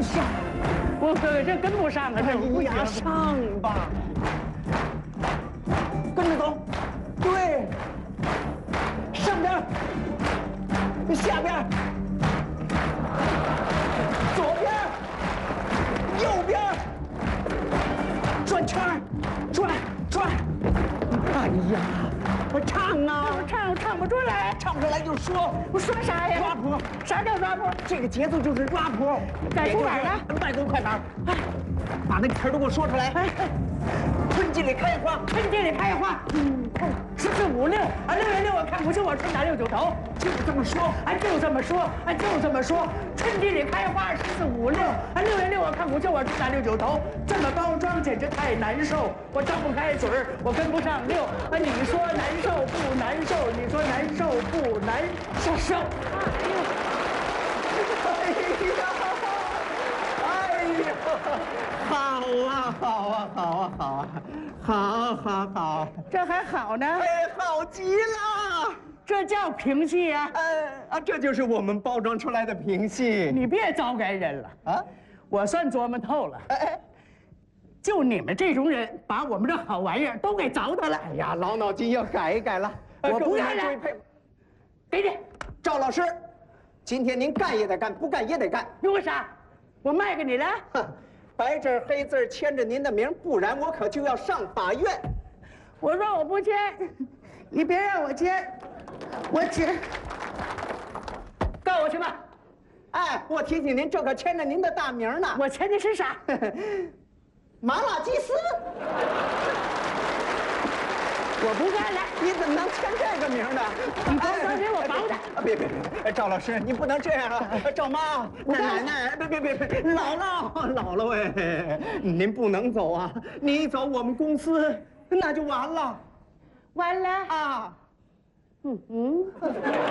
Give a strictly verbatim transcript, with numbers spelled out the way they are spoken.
上， 我哥哥这跟不上啊，这不呀， 行。 上吧，跟着走，对，上边，下边，左边，右边，转圈儿，转转。哎呀，我唱啊！ 我唱我唱不出来， 唱不出来就说， 我说啥呀？ 抓谱。 啥叫抓谱？ 这个节奏就是抓谱。 改出板了， 慢工快板。哎，把那词儿都给我说出来。哎，春季里开花， 春季里开花。嗯，十四五六啊，六月六我看不清，我春打六九头， 就这么说。 哎，就这么说，哎，就这么说。春季里开花，十四五六啊，六月六我看不清，我春打六九头，这么包装简直太难受，我张不开嘴儿，我跟不上六啊。你说难受不难受？你说难受不难受？ 哎呀，哎呀，好啊，好啊，好啊，好啊，好，好，好， 这还好呢？ 哎，好极了。 这叫评戏呀！ 呃啊，这就是我们包装出来的评戏。 你别糟改人了啊！ 我算琢磨透了。 哎哎， 就你们这种人，把我们这好玩意儿都给糟蹋了。 哎呀，老脑筋要改一改了。 我不干了。给你， 赵老师，今天您干也得干，不干也得干。 因为啥？我卖给你了。 哼，白字黑字签着您的名，不然我可就要上法院。 我说我不签，你别让我签，我签。告我去吧。 哎，我提醒您，这可签着您的大名呢。 我签的是啥？ 麻辣鸡丝。 我不干了。 你怎么能签这个名呢？ 你包装给我绑的。 别别别，赵老师，您不能这样啊！赵妈，奶奶，别别别别，姥姥姥姥哎，您不能走啊！您一走，我们公司那就完了。 完了啊！ 嗯嗯。